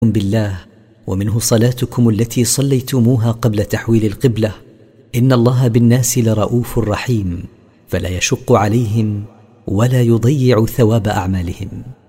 بالله، ومنه صلاتكم التي صليتموها قبل تحويل القبلة. إن الله بالناس لرؤوف رحيم، فلا يشق عليهم ولا يضيع ثواب أعمالهم.